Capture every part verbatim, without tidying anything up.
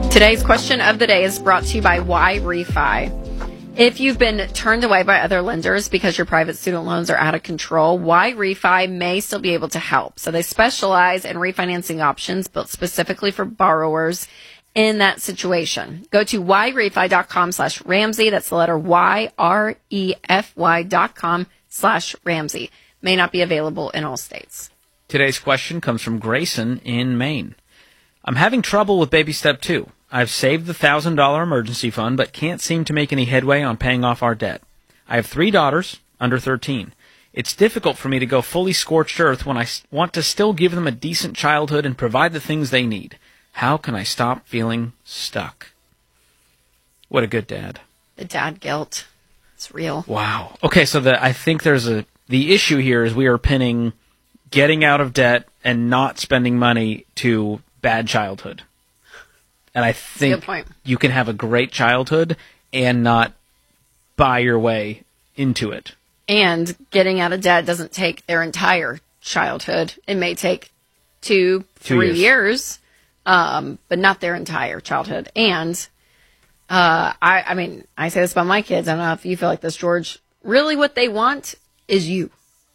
Today's question of the day is brought to you by YRefi. If you've been turned away by other lenders because your private student loans are out of control, YRefi may still be able to help. So they specialize in refinancing options built specifically for borrowers in that situation. Go to yrefi.com slash Ramsey. That's the letter Y R E F Y dot com slash Ramsey. May not be available in all states. Today's question comes from Grayson in Maine. I'm having trouble with baby step two. I've saved the one thousand dollars emergency fund, but can't seem to make any headway on paying off our debt. I have three daughters, under thirteen. It's difficult for me to go fully scorched earth when I want to still give them a decent childhood and provide the things they need. How can I stop feeling stuck? What a good dad. The dad guilt. It's real. Wow. Okay, so the, I think there's a the issue here is we are pinning getting out of debt and not spending money to bad childhood. And I think you can have a great childhood and not buy your way into it. And getting out of debt doesn't take their entire childhood. It may take two, two three years, years um, but not their entire childhood. And uh, I, I mean, I say this about my kids. I don't know if you feel like this, George. Really what they want is you.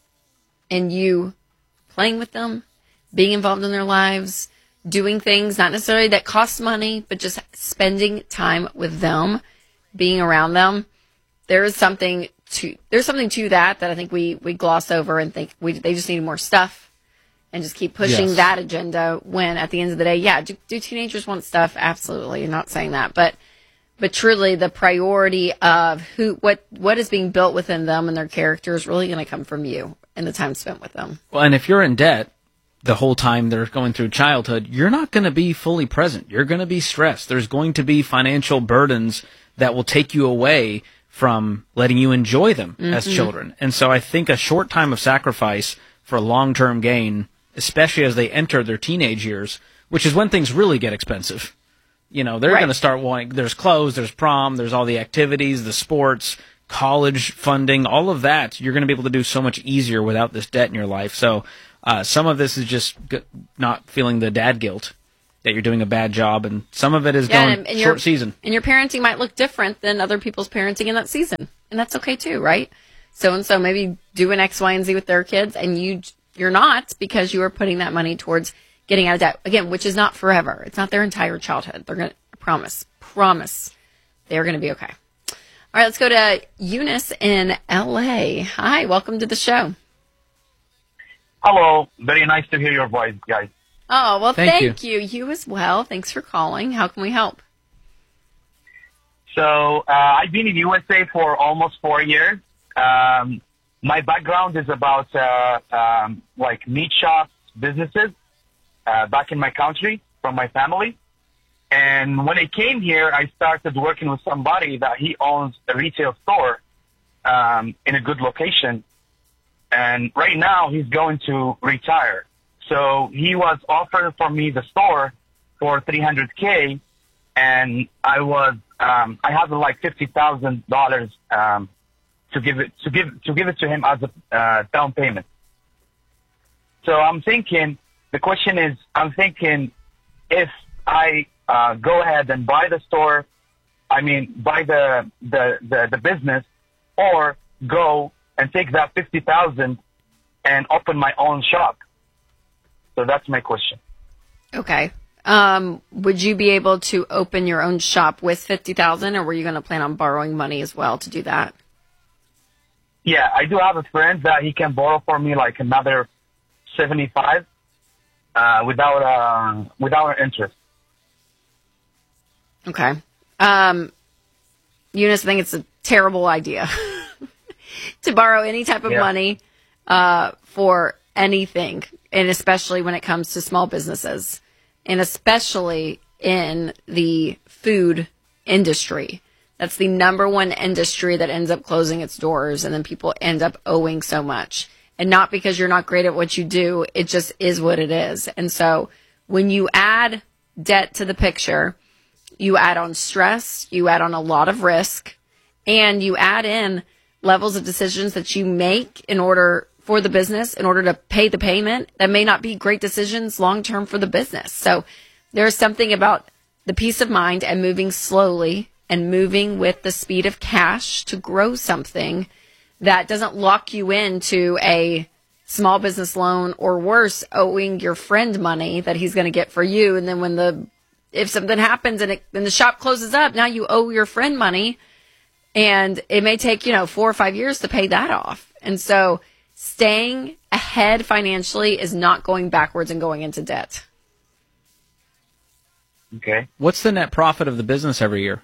And you playing with them, being involved in their lives, doing things, not necessarily that cost money, but just spending time with them, being around them. There is something to, there's something to that that I think we, we gloss over and think we, they just need more stuff and just keep pushing yes. that agenda when at the end of the day, yeah, do, do teenagers want stuff? Absolutely. I'm not saying that, but, but truly the priority of who, what, what is being built within them and their character is really going to come from you and the time spent with them. Well, and if you're in debt the whole time they're going through childhood, you're not going to be fully present. You're going to be stressed. There's going to be financial burdens that will take you away from letting you enjoy them mm-hmm. as children. And so I think a short time of sacrifice for long-term gain, especially as they enter their teenage years, which is when things really get expensive. You know, they're right. going to start wanting, there's clothes, there's prom, there's all the activities, the sports, college funding, all of that. You're going to be able to do so much easier without this debt in your life. So Uh, some of this is just g- not feeling the dad guilt that you're doing a bad job, and some of it is yeah, going and, and short your, season. And your parenting might look different than other people's parenting in that season, and that's okay too, right? So and so maybe doing X, Y, and Z with their kids, and you you're not because you are putting that money towards getting out of debt again, which is not forever. It's not their entire childhood. They're gonna I promise, promise, they're gonna be okay. All right, let's go to Eunice in L A. Hi, welcome to the show. Hello. Very nice to hear your voice, guys. Oh, well, thank, thank you. you. You as well. Thanks for calling. How can we help? So uh, I've been in U S A for almost four years. Um, my background is about uh, um, like meat shops, businesses uh, back in my country from my family. And when I came here, I started working with somebody that he owns a retail store um, in a good location. And right now he's going to retire. So he was offering for me the store for three hundred K, and I was um, I have like fifty thousand dollars um, to give it to give to give it to him as a uh, down payment. So I'm thinking the question is I'm thinking if I uh, go ahead and buy the store, I mean buy the the the, the business, or go and take that fifty thousand and open my own shop. So that's my question. Okay. Um, would you be able to open your own shop with fifty thousand, or were you going to plan on borrowing money as well to do that? Yeah, I do have a friend that he can borrow for me like another seventy-five uh, without uh, without interest. Okay. Um, Eunice, I think it's a terrible idea. To borrow any type of yeah. money uh, for anything, and especially when it comes to small businesses, and especially in the food industry. That's the number one industry that ends up closing its doors, and then people end up owing so much. And not because you're not great at what you do, it just is what it is. And so when you add debt to the picture, you add on stress, you add on a lot of risk, and you add in levels of decisions that you make in order for the business, in order to pay the payment, that may not be great decisions long-term for the business. So there's something about the peace of mind and moving slowly and moving with the speed of cash to grow something that doesn't lock you into a small business loan, or worse, owing your friend money that he's going to get for you. And then when the, if something happens and, it, and the shop closes up, now you owe your friend money, and it may take, you know, four or five years to pay that off. And so staying ahead financially is not going backwards and going into debt. Okay. What's the net profit of the business every year?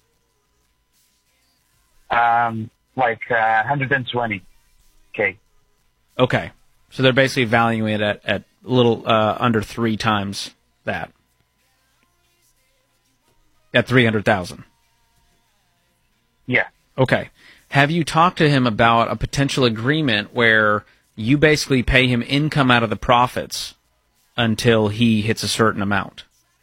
Um, like uh, one hundred twenty K. Okay. So they're basically valuing it at, at a little uh, under three times that. At three hundred thousand. Yeah. Okay. Have you talked to him about a potential agreement where you basically pay him income out of the profits until he hits a certain amount?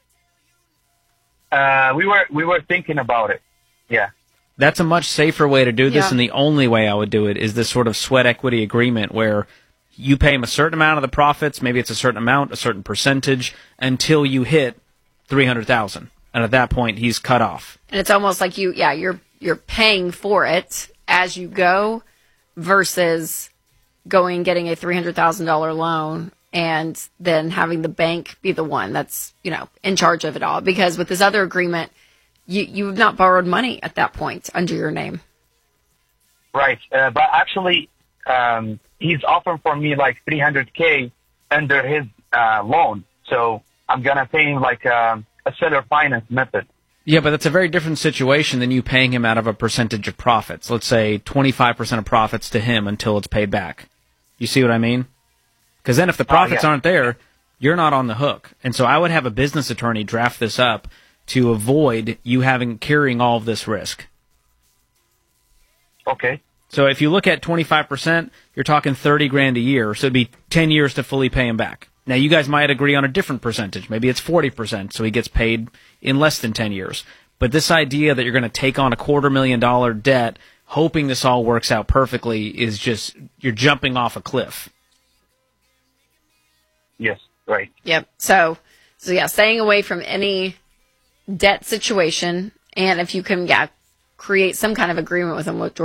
Uh, we were we were thinking about it. Yeah. That's a much safer way to do this, Yeah. and the only way I would do it is this sort of sweat equity agreement where you pay him a certain amount of the profits, maybe it's a certain amount, a certain percentage, until you hit three hundred thousand, and at that point he's cut off. And it's almost like you, yeah, you're you're paying for it as you go, versus going and getting a three hundred thousand dollar loan and then having the bank be the one that's, you know, in charge of it all. Because with this other agreement, you you have not borrowed money at that point under your name. Right. Uh, but actually, um, he's offering for me like three hundred K under his uh, loan. So I'm going to pay him like um, a seller finance method. Yeah, but that's a very different situation than you paying him out of a percentage of profits. Let's say twenty-five percent of profits to him until it's paid back. You see what I mean? Because then if the profits yeah. aren't there, you're not on the hook. And so I would have a business attorney draft this up to avoid you having carrying all of this risk. Okay. So if you look at twenty-five percent, you're talking thirty grand a year. So it'd be ten years to fully pay him back. Now, you guys might agree on a different percentage. Maybe it's forty percent, so he gets paid in less than ten years. But this idea that you're going to take on a quarter million dollar debt, hoping this all works out perfectly, is just, you're jumping off a cliff. Yes. Right. Yep. So, so yeah, staying away from any debt situation. And if you can, yeah, create some kind of agreement with them, what